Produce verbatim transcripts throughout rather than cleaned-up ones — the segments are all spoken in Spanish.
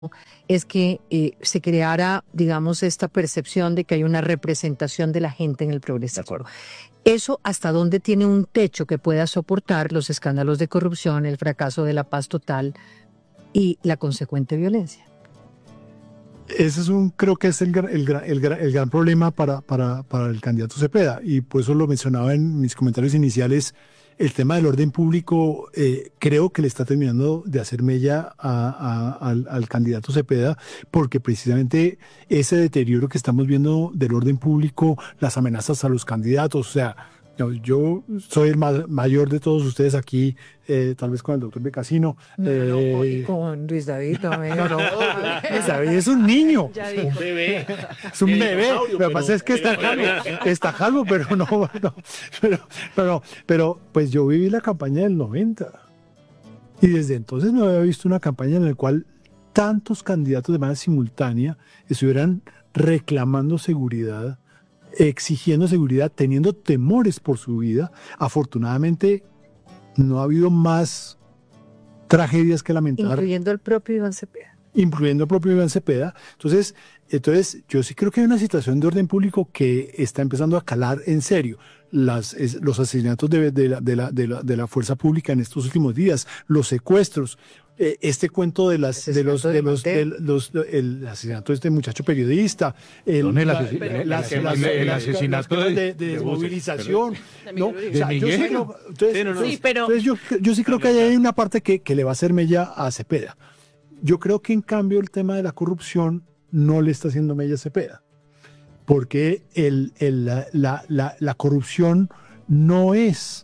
es que eh, se creara, digamos, esta percepción de que hay una representación de la gente en el progresismo. De acuerdo. ¿Eso hasta dónde tiene un techo que pueda soportar los escándalos de corrupción, el fracaso de la paz total y la consecuente violencia? Ese es un, creo que es el, gran- el, gran- el, gran- el gran problema para, para, para el candidato Cepeda, y por eso lo mencionaba en mis comentarios iniciales. El tema del orden público eh, creo que le está terminando de hacer mella a- a- al, al candidato Cepeda, porque precisamente ese deterioro que estamos viendo del orden público, las amenazas a los candidatos, o sea, yo, yo soy el ma- mayor de todos ustedes aquí, eh, tal vez con el doctor Becasino. No, no, y eh, con Luis David también. no, no, Luis David es un niño. Un bebé. Es un Tiene bebé. dinosaurio, Lo que pero- pasa es que está calvo. Está calvo, pero no, no. Pero, pero, pero, pues yo viví la campaña del noventa. Y desde entonces no había visto una campaña en la cual tantos candidatos de manera simultánea estuvieran reclamando seguridad, exigiendo seguridad, teniendo temores por su vida. Afortunadamente, no ha habido más tragedias que lamentar, Incluyendo el propio Iván Cepeda. incluyendo el propio Iván Cepeda. Entonces, entonces, yo sí creo que hay una situación de orden público que está empezando a calar en serio. Las, es- los asesinatos de, de la, de, la, de, la, de la fuerza pública en estos últimos días, los secuestros, eh, este cuento de las de los de los, de los el asesinato de este muchacho periodista, el, Don, el la- asesi- las- el- las- el- las- el las- asesinato las- de- de, de de desmovilización, ¿no? O sea, De yo sí Miguel. creo, entonces, Sí, no, no. entonces- Sí, pero- entonces yo, yo sí creo que hay una parte que, que le va a hacer mella a Cepeda. Yo creo que en cambio el tema de la corrupción no le está haciendo mella a Cepeda, porque el, el- la, la- la- la corrupción no es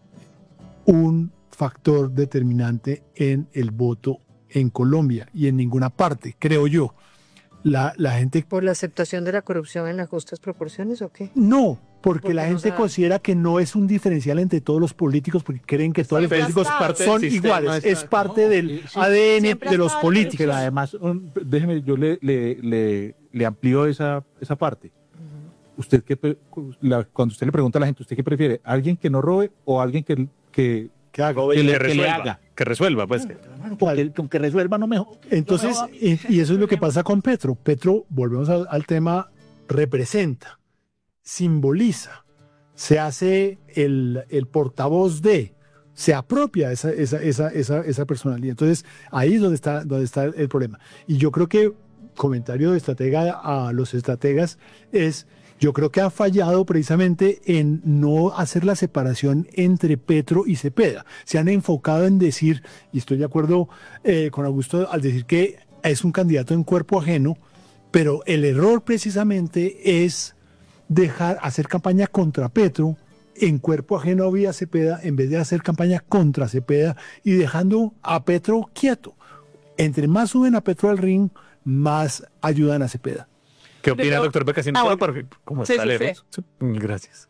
un factor determinante en el voto en Colombia y en ninguna parte, creo yo. La, la gente ¿Por la aceptación de la corrupción en las justas proporciones o qué? no, porque Porque la no gente se da. considera que no es un diferencial entre todos los políticos, porque creen que todos los Siempre políticos está parte son del sistema, iguales. está- Es parte del y- sí, A D N siempre de ha los estado la políticos. Pero además, un- déjeme, yo le, le, le, le amplío esa, esa parte. Usted qué pre- la- cuando usted le pregunta a la gente, ¿usted qué prefiere? ¿Alguien que no robe o alguien que, que, Que haga. que le, que que le resuelva. haga? Que resuelva, pues. Con que, con que resuelva no mejor. Entonces, y, y eso es lo que pasa con Petro. Petro, volvemos al, al tema, representa, simboliza, se hace el, el portavoz de, se apropia esa, esa, esa, esa, esa personalidad. Entonces, ahí es donde está, donde está el problema. Y yo creo que, comentario de estratega a los estrategas, es, yo creo que ha fallado precisamente en no hacer la separación entre Petro y Cepeda. Se han enfocado en decir, y estoy de acuerdo eh, con Augusto al decir que es un candidato en cuerpo ajeno, pero el error precisamente es dejar hacer campaña contra Petro en cuerpo ajeno vía Cepeda en vez de hacer campaña contra Cepeda y dejando a Petro quieto. Entre más suben a Petro al ring, más ayudan a Cepeda. ¿Qué opina, Pero- doctor Becasino? Ah, Solo bueno. para- ¿Cómo Sí, está sí, lejos? Sí. Gracias.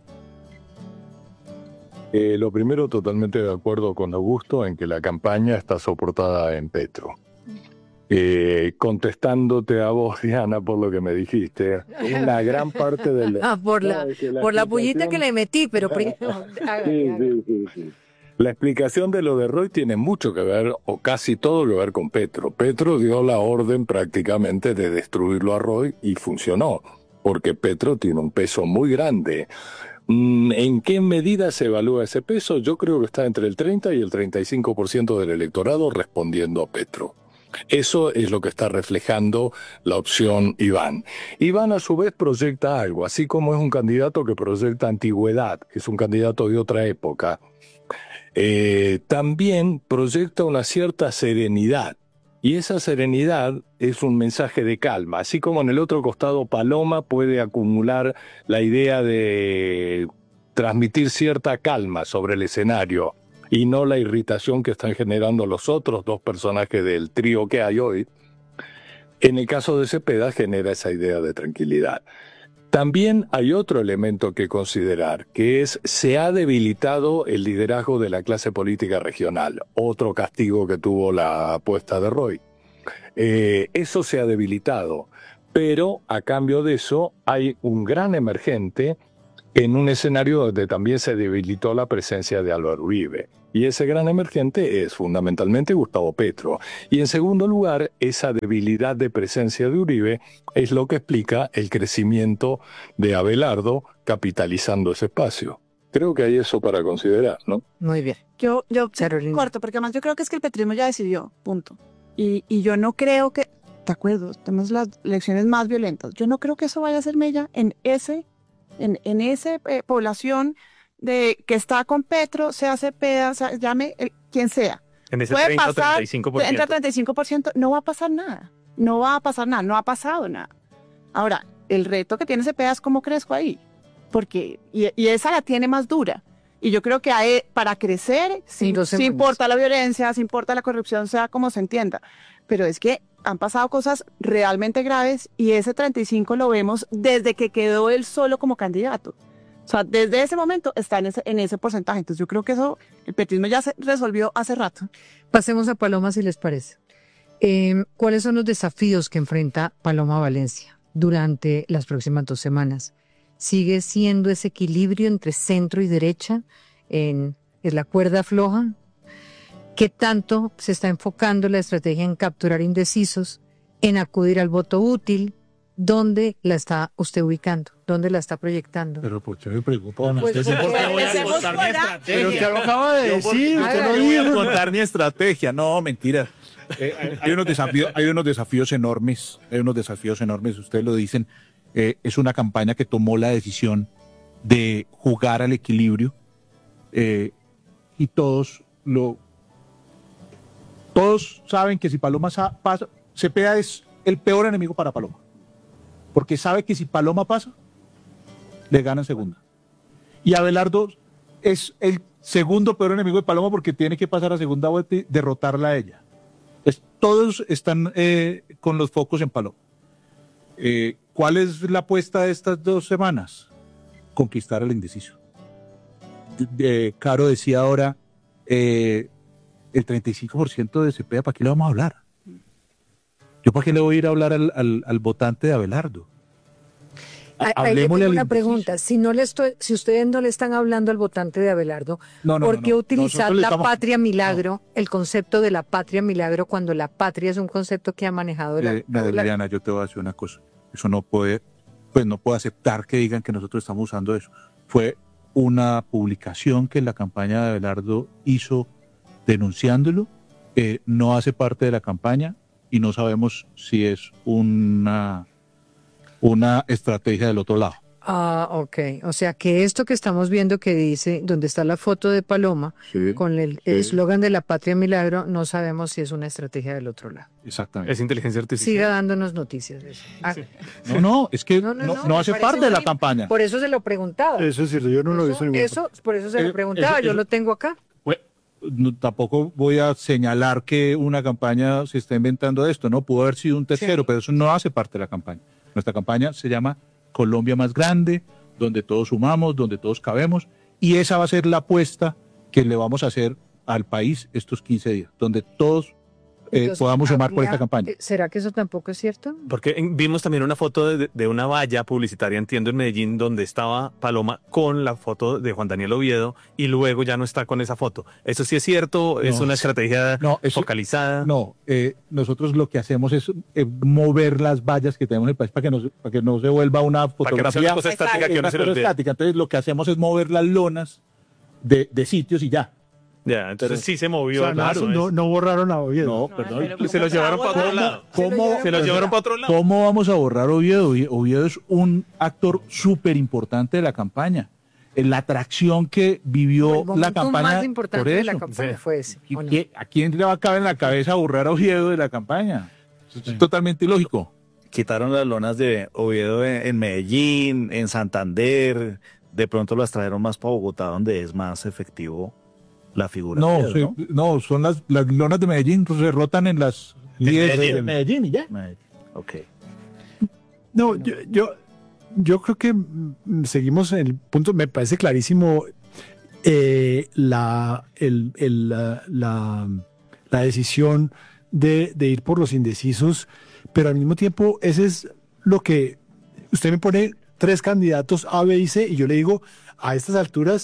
Eh, lo primero, totalmente de acuerdo con Augusto en que la campaña está soportada en Petro. Eh, contestándote a vos, Diana, por lo que me dijiste, una gran parte del... Ah, por la, No, es que por la bullita explicación- que le metí, pero primero. haga, Sí, haga. sí, sí, sí. La explicación de lo de Roy tiene mucho que ver, o casi todo que ver con Petro. Petro dio la orden prácticamente de destruirlo a Roy y funcionó, porque Petro tiene un peso muy grande. Mm, ¿En qué medida se evalúa ese peso? Yo creo que está entre el treinta y el treinta y cinco por ciento del electorado respondiendo a Petro. Eso es lo que está reflejando la opción Iván. Iván a su vez proyecta algo, así como es un candidato que proyecta antigüedad, es un candidato de otra época. Eh, también proyecta una cierta serenidad. Y esa serenidad es un mensaje de calma. Así como en el otro costado Paloma puede acumular la idea de transmitir cierta calma sobre el escenario y no la irritación que están generando los otros dos personajes del trío que hay hoy, en el caso de Cepeda genera esa idea de tranquilidad. También hay otro elemento que considerar, que es se ha debilitado el liderazgo de la clase política regional, otro castigo que tuvo la apuesta de Roy. Eh, eso se ha debilitado, pero a cambio de eso hay un gran emergente en un escenario donde también se debilitó la presencia de Álvaro Uribe. Y ese gran emergente es fundamentalmente Gustavo Petro. Y en segundo lugar, esa debilidad de presencia de Uribe es lo que explica el crecimiento de Abelardo capitalizando ese espacio. Creo que hay eso para considerar, ¿no? Muy bien. Yo, yo sí, Carolina. corto, porque además yo creo que es que el petrismo ya decidió, punto. Y, y yo no creo que, de acuerdo, tenemos las elecciones más violentas. Yo no creo que eso vaya a ser mella en ese, en, en ese eh, población de que está con Petro, sea Cepeda, sea, llame el, quien sea. En ese Puede treinta o pasar, treinta y cinco por ciento. Entre treinta y cinco por ciento, no va a pasar nada. No va a pasar nada, no ha pasado nada. Ahora, el reto que tiene Cepeda es cómo crezco ahí. Porque, y, y esa la tiene más dura. Y yo creo que hay, para crecer, sí, dos sí semanas. importa la violencia, sí importa la corrupción, sea como se entienda. Pero es que han pasado cosas realmente graves y ese treinta y cinco lo vemos desde que quedó él solo como candidato. O sea, desde ese momento está en ese, en ese porcentaje. Entonces yo creo que eso, el petrismo ya se resolvió hace rato. Pasemos a Paloma, si les parece. Eh, ¿Cuáles son los desafíos que enfrenta Paloma Valencia durante las próximas dos semanas? ¿Sigue siendo ese equilibrio entre centro y derecha? En, ¿Es la cuerda floja? ¿Qué tanto se está enfocando la estrategia en capturar indecisos, en acudir al voto útil? ¿Dónde la está usted ubicando? ¿Dónde la está proyectando? Pero ¿por qué me preocupan Pues, ustedes? porque ¿Por qué? empecemos por A. Pero usted lo acaba de decir, Yo usted no lo voy a dijo. contar mi estrategia. No, mentira. Eh, hay, hay unos desafíos, hay unos desafíos enormes. Hay unos desafíos enormes. Ustedes lo dicen. Eh, es una campaña que tomó la decisión de jugar al equilibrio eh, y todos lo todos saben que si Paloma sa- pasa, Cepeda es el peor enemigo para Paloma, porque sabe que si Paloma pasa, le gana en segunda. Y Abelardo es el segundo peor enemigo de Paloma porque tiene que pasar a segunda vuelta y derrotarla a ella. Entonces, todos están eh, con los focos en Paloma. Eh, ¿Cuál es la apuesta de estas dos semanas? Conquistar al indeciso. Eh, Caro decía ahora, eh, el treinta y cinco por ciento de Cepeda, ¿para qué le vamos a hablar? ¿Yo para qué le voy a ir a hablar al, al, al votante de Abelardo? Ahí- ahí le Hablemosle tengo al una indeciso. pregunta. Si no le estoy, si ustedes no le están hablando al votante de Abelardo, No, no, ¿por no, qué no. utilizar Nosotros le la estamos- patria milagro, el concepto de la patria milagro, cuando la patria es un concepto que ha manejado la, Eh, Nadia la- Liliana, yo te voy a decir una cosa. Eso no puede, pues no puedo aceptar que digan que nosotros estamos usando eso. Fue una publicación que la campaña de Abelardo hizo denunciándolo. Eh, no hace parte de la campaña y no sabemos si es una, una estrategia del otro lado. Ah, ok. O sea que esto que estamos viendo que dice, donde está la foto de Paloma, Sí, con el eslogan de la patria milagro, no sabemos si es una estrategia del otro lado. exactamente. Es inteligencia artificial. Siga dándonos noticias de eso. Ah, No, no, es que No, no, no, no, no, me hace parece parte de la muy- campaña. por eso se lo preguntaba. Eso es cierto, yo no lo he visto en Eso, ningún eso, por eso se Eh, lo preguntaba, eso- yo eso- lo tengo acá. Bueno, no, tampoco voy a señalar que una campaña se está inventando esto, ¿no? Pudo haber sido un tercero, Sí. pero eso no hace parte de la campaña. Nuestra campaña se llama Colombia Más Grande, donde todos sumamos, donde todos cabemos, y esa va a ser la apuesta que le vamos a hacer al país estos quince días, donde todos eh, Entonces, podamos sumar por habría- esta campaña. eh, ¿Será que eso tampoco es cierto? Porque en- vimos también una foto de, de una valla publicitaria, entiendo, en Medellín, donde estaba Paloma con la foto de Juan Daniel Oviedo y luego ya no está con esa foto. ¿Eso sí es cierto? ¿Es No. una estrategia No, eso- focalizada? No, eh, nosotros lo que hacemos es eh, mover las vallas que tenemos en el país para que no, se- para que no se vuelva una Para que no sea fotografía una cosa estática que una uno se le cosa olvide. estática. Entonces lo que hacemos es mover las lonas de, de sitios y ya. Ya, entonces sí se O movió. sea, no, claro, no, es- no borraron a Oviedo. No, No, perdón. pero se lo llevaron para otro lado. ¿Cómo, Se lo llevaron para otro lado. ¿Cómo vamos a borrar Oviedo? Ovie- Oviedo es un actor súper importante de la campaña. Eh, La atracción que vivió El la momento campaña. más importante por de la eso. campaña Sí. fue ese. ¿Y ¿o no? qué- ¿A quién le va a caber en la cabeza borrar a Oviedo de la campaña? Es totalmente ilógico. Quitaron las lonas de Oviedo en, en Medellín, en Santander, de pronto las trajeron más para Bogotá, donde es más efectivo la figura. No, de Oviedo, sí, no, son las, las lonas de Medellín, pues, se rotan en las líderes Medellín. de Medellín y ya. ¿no? Medellín. Ok. No, yo, yo, yo creo que mm, seguimos en el punto, me parece clarísimo eh, la, el- el, la, la- la decisión de, de ir por los indecisos, pero al mismo tiempo ese es lo que usted me pone tres candidatos A, B y C y yo le digo, a estas alturas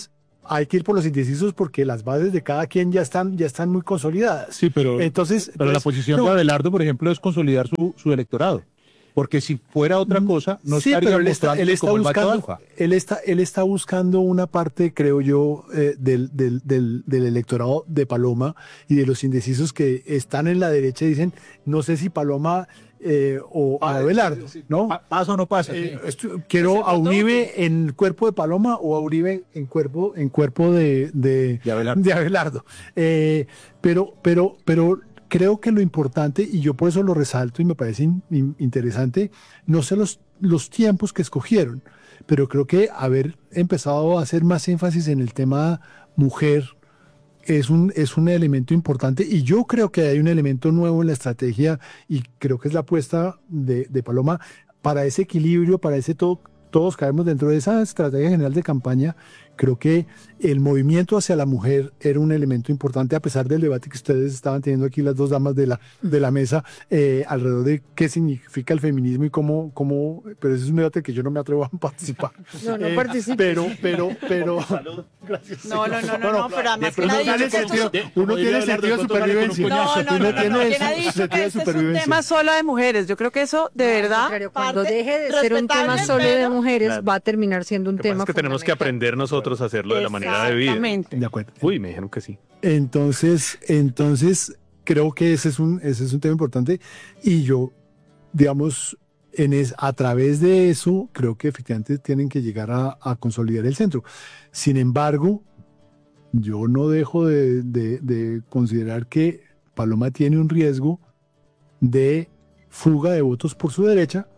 hay que ir por los indecisos porque las bases de cada quien ya están, ya están muy consolidadas. Sí, pero, Entonces, pero la pues, posición no. de Abelardo, por ejemplo, es consolidar su, su electorado. Porque si fuera otra cosa, no Sí, estaría pero él está, mostrando él está como el macho buscando, alfa. él está, él está buscando una parte, creo yo, eh, del, del, del, del electorado de Paloma y de los indecisos que están en la derecha y dicen, no sé si Paloma eh, o a Abelardo, ¿no? Pa- ¿Pasa o no pasa? Eh, estu- quiero a Uribe en cuerpo de Paloma o a Uribe en cuerpo, en cuerpo de, de, De Abelardo. de Abelardo. Eh, pero, pero, pero creo que lo importante, y yo por eso lo resalto y me parece in- in- interesante, no sé los, los tiempos que escogieron, pero creo que haber empezado a hacer más énfasis en el tema mujer es un, es un elemento importante y yo creo que hay un elemento nuevo en la estrategia y creo que es la apuesta de, de Paloma para ese equilibrio, para ese todo, todos caemos dentro de esa estrategia general de campaña. Creo que el movimiento hacia la mujer era un elemento importante a pesar del debate que ustedes estaban teniendo aquí las dos damas de la, de la mesa eh, alrededor de qué significa el feminismo y cómo, cómo, pero ese es un debate que yo no me atrevo a participar. No, no Eh, participe. Pero, pero, pero... Gracias. No, no, no, no, no, pero además que Uno nadie tiene dice que sentido, esto es- uno tiene sentido de supervivencia. No, no, no, Uno no, no, tiene ¿quién ha su- dicho sentido que de este es un supervivencia. tema solo de mujeres? Yo creo que eso, de No, al verdad, contrario, cuando parte deje de ser un tema respetable, solo de pero- mujeres, Claro. va a terminar siendo un Lo que pasa tema es que tenemos que fundamental. aprender nosotros a hacerlo de la manera de vida. Exactamente. De acuerdo. Uy, me dijeron que sí. Entonces, entonces creo que ese es un, ese es un tema importante y yo, digamos, en es, a través de eso, creo que efectivamente tienen que llegar a, a consolidar el centro. Sin embargo, yo no dejo de, de- de considerar que Paloma tiene un riesgo de fuga de votos por su derecha,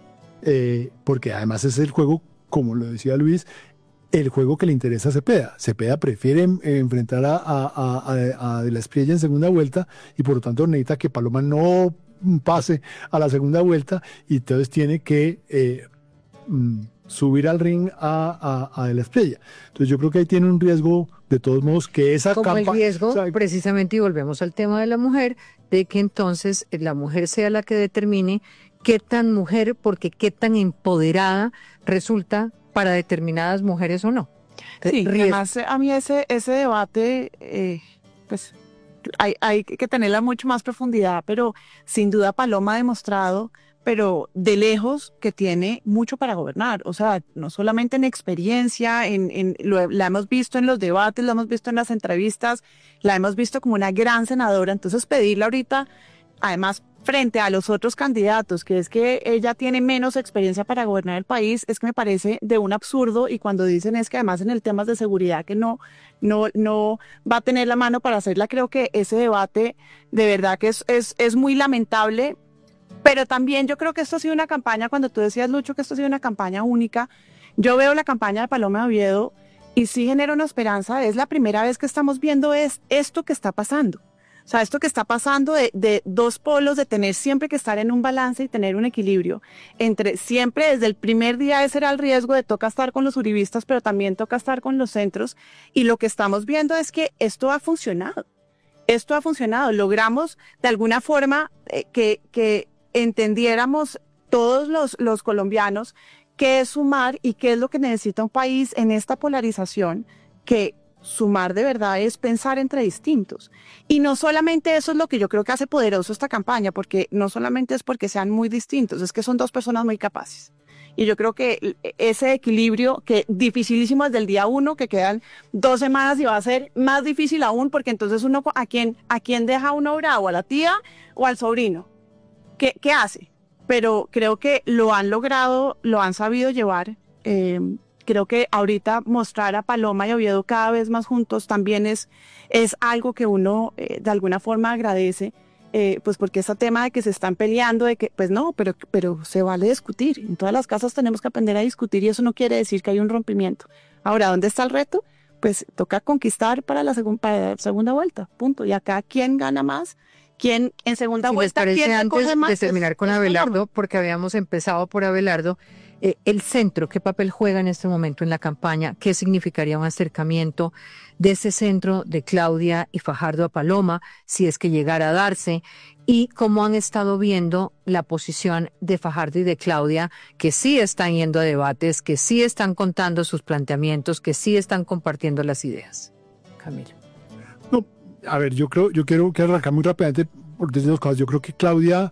eh, porque además es el juego, como lo decía Luis, el juego que le interesa a Cepeda. Cepeda prefiere eh, enfrentar a, a, a, a- a De la Espriella en segunda vuelta y por lo tanto necesita que Paloma no pase a la segunda vuelta y entonces tiene que eh, mm, subir al ring a, a, a De la Espriella. Entonces yo creo que ahí tiene un riesgo de todos modos que esa Como el campa- riesgo, o sea, precisamente, y volvemos al tema de la mujer, de que entonces la mujer sea la que determine qué tan mujer, porque qué tan empoderada resulta para determinadas mujeres o no. Sí, Riesgo. además eh, a mí ese, ese debate, eh, pues hay, hay que tenerla mucho más profundidad, pero sin duda Paloma ha demostrado, pero de lejos, que tiene mucho para gobernar. O sea, no solamente en experiencia, en, en, lo, la hemos visto en los debates, la hemos visto en las entrevistas, la hemos visto como una gran senadora. Entonces pedirle ahorita, además, frente a los otros candidatos, que es que ella tiene menos experiencia para gobernar el país, es que me parece de un absurdo. Y cuando dicen es que además en el tema de seguridad que no, no, no va a tener la mano para hacerla, creo que ese debate de verdad que es, es, es muy lamentable. Pero también yo creo que esto ha sido una campaña, cuando tú decías, Lucho, que esto ha sido una campaña única, yo veo la campaña de Paloma de Oviedo y sí genera una esperanza. Es la primera vez que estamos viendo es esto que está pasando. O sea, esto que está pasando de, de dos polos, de tener siempre que estar en un balance y tener un equilibrio entre siempre, desde el primer día ese era el riesgo de toca estar con los uribistas, pero también toca estar con los centros. Y lo que estamos viendo es que esto ha funcionado. Esto ha funcionado. Logramos de alguna forma eh, que, que entendiéramos todos los, los colombianos qué es sumar y qué es lo que necesita un país en esta polarización, que sumar de verdad es pensar entre distintos. Y no solamente eso es lo que yo creo que hace poderoso esta campaña, porque no solamente es porque sean muy distintos, es que son dos personas muy capaces. Y yo creo que ese equilibrio, que dificilísimo desde el día uno, que quedan dos semanas y va a ser más difícil aún, porque entonces uno, ¿a quién, a quién deja uno bravo? ¿A la tía o al sobrino? ¿Qué, qué hace? Pero creo que lo han logrado, lo han sabido llevar. Eh, creo que ahorita mostrar a Paloma y Oviedo cada vez más juntos también es, es algo que uno eh, de alguna forma agradece. Eh, pues porque ese tema de que se están peleando, de que, pues no, pero, pero se vale discutir. En todas las casas tenemos que aprender a discutir y eso no quiere decir que hay un rompimiento. Ahora, ¿dónde está el reto? Pues toca conquistar para la, segun, para la segunda vuelta, punto. Y acá, ¿quién gana más? ¿Quién en segunda Si les vuelta? parece, ¿Quién antes recoge más? de terminar Es- con es la Abelardo, norma. porque habíamos empezado por Abelardo, Eh, el centro, ¿qué papel juega en este momento en la campaña? ¿Qué significaría un acercamiento de ese centro de Claudia y Fajardo a Paloma, si es que llegara a darse? Y cómo han estado viendo la posición de Fajardo y de Claudia, que sí están yendo a debates, que sí están contando sus planteamientos, que sí están compartiendo las ideas. Camilo. No, a ver, yo creo, yo quiero, quiero arrancar muy rápidamente por desde los casos. Yo creo que Claudia,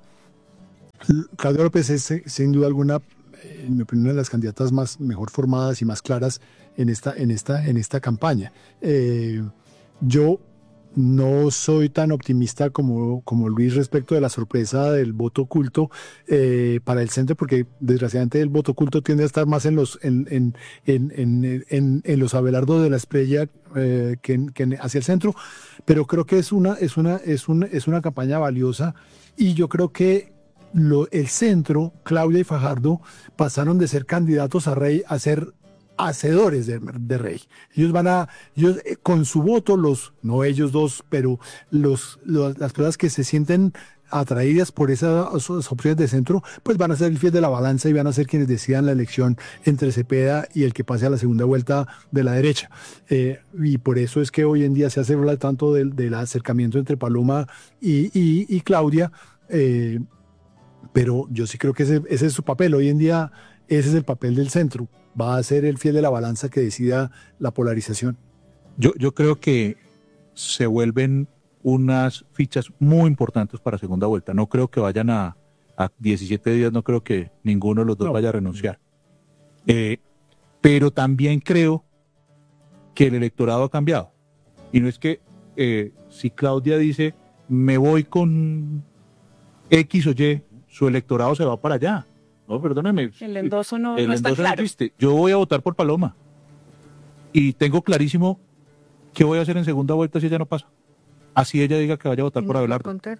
Claudia López es sin duda alguna, en mi opinión, una de las candidatas más mejor formadas y más claras en esta, en esta, en esta campaña. Eh, yo no soy tan optimista como, como Luis respecto de la sorpresa del voto oculto eh, para el centro, porque desgraciadamente el voto oculto tiende a estar más en los en, en, en, en, en, en los Abelardo de la Espriella eh, que, que hacia el centro, pero creo que es una, es una, es una, es una campaña valiosa, y yo creo que Lo, el centro, Claudia y Fajardo, pasaron de ser candidatos a rey a ser hacedores de, de rey. Ellos van a, ellos eh, con su voto, los, no ellos dos, pero los, los, las personas que se sienten atraídas por esas, esas opciones de centro, pues van a ser el fiel de la balanza y van a ser quienes decidan la elección entre Cepeda y el que pase a la segunda vuelta de la derecha. Eh, y por eso es que hoy en día se hace hablar tanto del, del acercamiento entre Paloma y, y, y Claudia, eh, pero yo sí creo que ese, ese es su papel. Hoy en día ese es el papel del centro. Va a ser el fiel de la balanza que decida la polarización. Yo, yo creo que se vuelven unas fichas muy importantes para segunda vuelta. No creo que vayan a, a diecisiete días, no creo que ninguno de los dos No. vaya a renunciar. Eh, pero también creo que el electorado ha cambiado. Y no es que eh, si Claudia dice me voy con X o Y, su electorado se va para allá. No, perdóneme. El endoso no, El no está endoso no claro. existe. Yo voy a votar por Paloma. Y tengo clarísimo qué voy a hacer en segunda vuelta si ella no pasa. Así ella diga que vaya a votar por Abelardo. ¿Contar?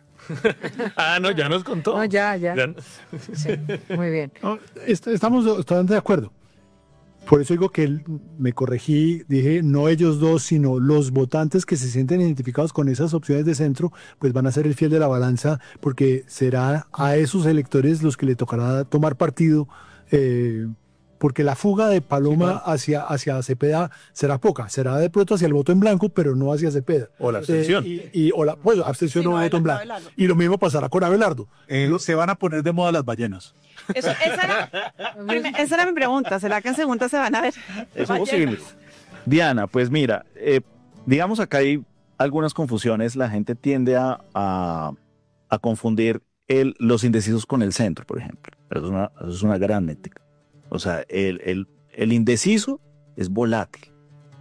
Ah, no, ya nos contó. No, ya, ya. Ya- Sí, muy bien. No, est- estamos totalmente de acuerdo. Por eso digo que él- me corregí, dije no ellos dos, sino los votantes que se sienten identificados con esas opciones de centro, pues van a ser el fiel de la balanza, porque será a esos electores los que le tocará tomar partido, eh, porque la fuga de Paloma hacia, hacia Cepeda será poca, será de pronto hacia el voto en blanco, pero no hacia Cepeda. O la abstención. Eh, y, y- o la, bueno, abstención Sí, no no, va a voto en Abelardo, blanco. Abelardo. Y lo mismo pasará con Abelardo. Eh, se van a poner de moda las ballenas. Eso, esa, era, esa era mi pregunta. ¿Será que en segunda se van a ver? Es ballenas? posible. Diana, pues mira, eh, digamos acá hay algunas confusiones. La gente tiende a, a, a confundir el, los indecisos con el centro, por ejemplo. Eso es una, eso es una gran ética. O sea, el, el, el indeciso es volátil,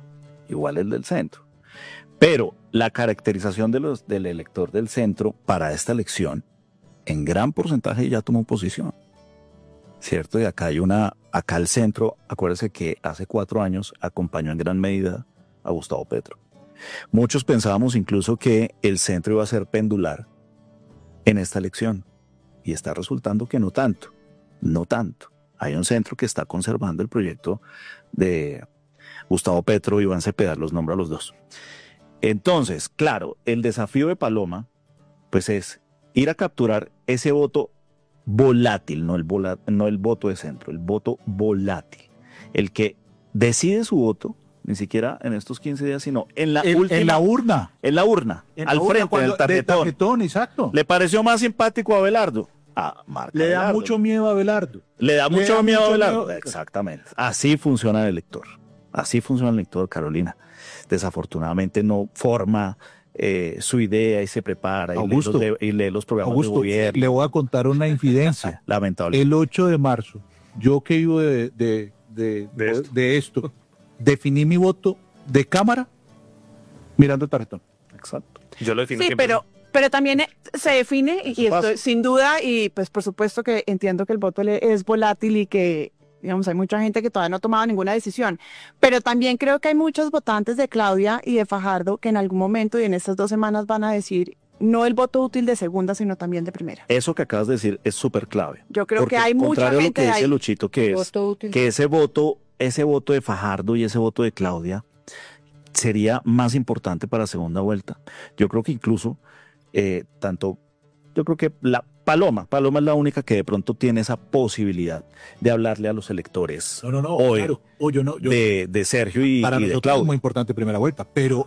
igual el del centro. Pero la caracterización de los, del elector del centro para esta elección, en gran porcentaje ya tomó posición. ¿Cierto? Y acá hay una, acá el centro, acuérdense que hace cuatro años acompañó en gran medida a Gustavo Petro. Muchos pensábamos incluso que el centro iba a ser pendular en esta elección, y está resultando que no tanto, no tanto. Hay un centro que está conservando el proyecto de Gustavo Petro y Iván Cepeda, los nombra a los dos. Entonces, claro, el desafío de Paloma, pues es ir a capturar ese voto volátil, no el, vola, no el voto de centro, el voto volátil. El que decide su voto, ni siquiera en estos quince días, sino en la En, última, en la urna. en la urna, En al la urna, frente cuando- del tarjetón. del tarjetón, exacto. ¿Le pareció más simpático a Abelardo? Ah, marca Le da Abelardo. mucho miedo a Abelardo. Le da le mucho da miedo a mucho Abelardo. miedo. Exactamente. Así funciona el elector. Así funciona el elector, Carolina. Desafortunadamente no forma eh, su idea y se prepara y lee, Augusto, los, de- y lee los programas Augusto, de gobierno. le voy a contar una infidencia. Lamentable. El ocho de marzo, yo que vivo de, de, de, De esto. de esto, definí mi voto de cámara mirando el tarjetón. Exacto. Yo lo defino Sí, siempre. pero, pero también eh, se define, y Paso. esto sin duda, y pues por supuesto que entiendo que el voto le- es volátil y que, digamos, hay mucha gente que todavía no ha tomado ninguna decisión, pero también creo que hay muchos votantes de Claudia y de Fajardo que en algún momento y en estas dos semanas van a decir no el voto útil de segunda, sino también de primera. Eso que acabas de decir es súper clave. Yo creo Porque que hay mucha contrario a lo gente que de dice ahí. Luchito, que es Voto útil. que ese voto, ese voto de Fajardo y ese voto de Claudia sería más importante para la segunda vuelta. Yo creo que incluso eh, tanto yo creo que la Paloma, Paloma es la única que de pronto tiene esa posibilidad de hablarle a los electores No, no, no. hoy claro. O yo no, yo- de, de Sergio y, para y de nosotros es Claudio. muy importante primera vuelta, pero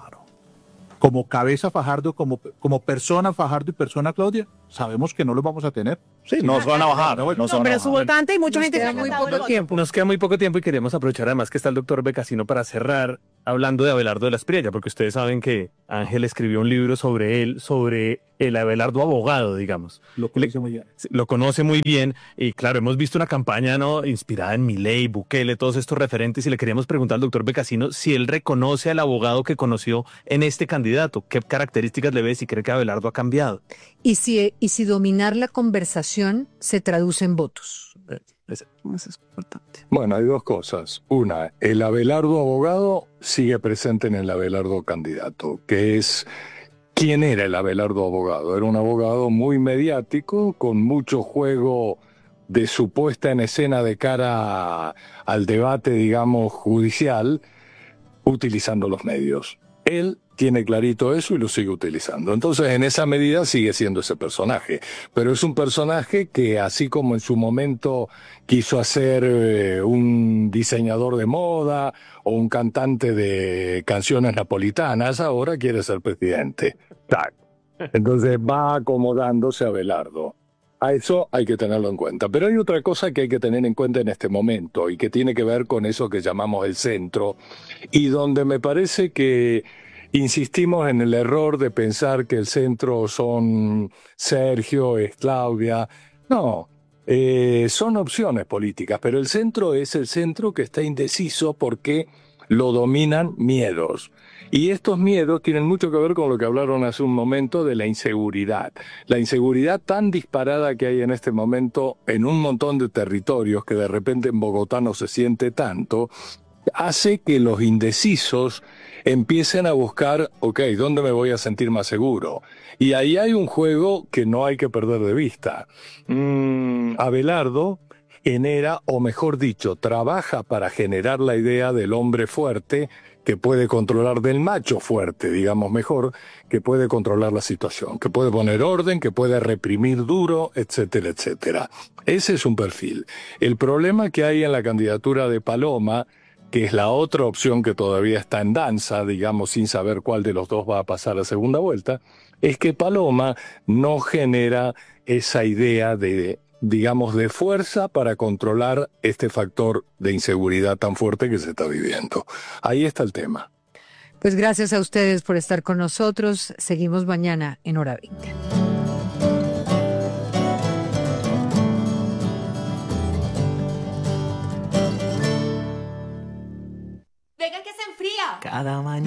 como cabeza Fajardo, como, como persona Fajardo y persona Claudia, sabemos que no los vamos a tener. Sí, no se van a bajar. No, se No, van a pero su bajar. votante y mucha Nos gente queda se ha muy cantado poco el voto. tiempo. Nos queda muy poco tiempo y queremos aprovechar además que está el doctor Becasino para cerrar hablando de Abelardo de la Espriella, porque ustedes saben que Ángel escribió un libro sobre él, sobre el Abelardo abogado, digamos. Lo conoce muy bien. Lo conoce muy bien y claro, hemos visto una campaña no inspirada en Milei, Bukele, todos estos referentes y le queríamos preguntar al doctor Becasino si él reconoce al abogado que conoció en este candidato, qué características le ve, si cree que Abelardo ha cambiado. Y si, y si dominar la conversación se traduce en votos. Ese- Eso es importante. Bueno, hay dos cosas. Una, el Abelardo abogado sigue presente en el Abelardo candidato, que es... ¿Quién era el Abelardo abogado? Era un abogado muy mediático, con mucho juego de su puesta en escena de cara a- al debate, digamos, judicial, utilizando los medios. Él tiene clarito eso y lo sigue utilizando. Entonces, en esa medida sigue siendo ese personaje. Pero es un personaje que, así como en su momento quiso hacer eh, un diseñador de moda o un cantante de canciones napolitanas, ahora quiere ser presidente. Tac. Entonces va acomodándose a Abelardo. A eso hay que tenerlo en cuenta. Pero hay otra cosa que hay que tener en cuenta en este momento y que tiene que ver con eso que llamamos el centro y donde me parece que insistimos en el error de pensar que el centro son Sergio, es Claudia. No, eh, son opciones políticas, pero el centro es el centro que está indeciso porque lo dominan miedos. Y estos miedos tienen mucho que ver con lo que hablaron hace un momento de la inseguridad. La inseguridad tan disparada que hay en este momento en un montón de territorios que de repente en Bogotá no se siente tanto, hace que los indecisos empiecen a buscar, ok, ¿dónde me voy a sentir más seguro? Y ahí hay un juego que no hay que perder de vista. Mm, Abelardo genera, o mejor dicho, trabaja para generar la idea del hombre fuerte que puede controlar, del macho fuerte, digamos mejor, que puede controlar la situación, que puede poner orden, que puede reprimir duro, etcétera, etcétera. Ese es un perfil. El problema que hay en la candidatura de Paloma, que es la otra opción que todavía está en danza, digamos, sin saber cuál de los dos va a pasar a segunda vuelta, es que Paloma no genera esa idea de, digamos, de fuerza para controlar este factor de inseguridad tan fuerte que se está viviendo. Ahí está el tema. Pues gracias a ustedes por estar con nosotros. Seguimos mañana en Hora veinte. Venga que se enfría. Cada mañana.